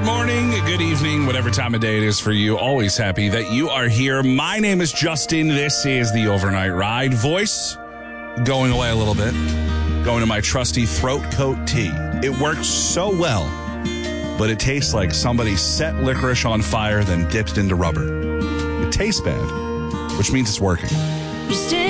Good morning, good evening, whatever time of day it is for you. Always happy that you are here. My name is Justin. This is the Overnight Ride. Voice going away a little bit. Going to my trusty throat coat tea. It works so well, but it tastes like somebody set licorice on fire, then dipped into rubber. It tastes bad, which means it's working.